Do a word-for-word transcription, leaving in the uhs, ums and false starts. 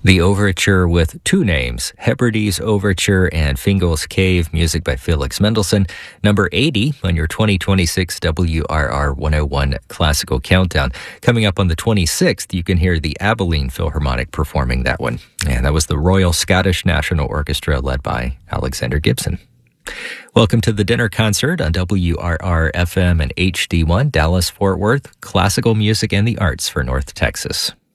The Overture with two names, Hebrides Overture and Fingal's Cave, music by Felix Mendelssohn. Number eighty on your twenty twenty-six W R R one oh one Classical Countdown. Coming up on the twenty-sixth, you can hear the Abilene Philharmonic performing that one. And that was the Royal Scottish National Orchestra led by Alexander Gibson. Welcome to the dinner concert on W R R F M and H D one, Dallas-Fort Worth, classical music and the arts for North Texas.